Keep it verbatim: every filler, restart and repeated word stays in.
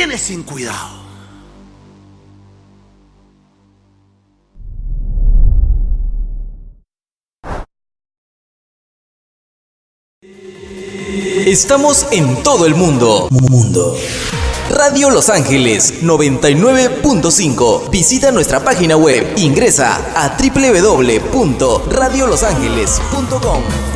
tienes sin cuidado. Estamos en todo el mundo. Mundo. Radio Los Ángeles noventa y nueve punto cinco. Visita nuestra página web. Ingresa a doble u doble u doble u punto radio los ángeles punto com.